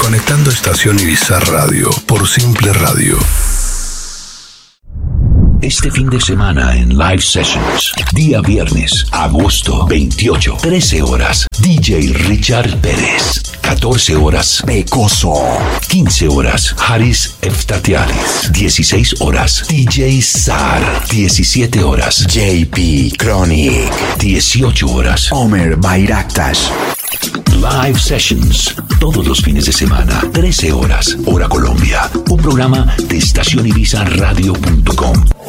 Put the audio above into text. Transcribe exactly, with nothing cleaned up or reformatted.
Conectando Estación Ibiza Radio por Simple Radio. Este fin de semana en Live Sessions, día viernes, agosto veintiocho, trece horas, D J Richard Pérez, catorce horas, Pecoso, quince horas, Haris Eftatialis, dieciséis horas, D J Sar, diecisiete horas, J P Chronic, dieciocho horas, Omer Bayraktas. Live Sessions, todos los fines de semana, trece horas, hora Colombia. Un programa de estación ibiza radio punto com.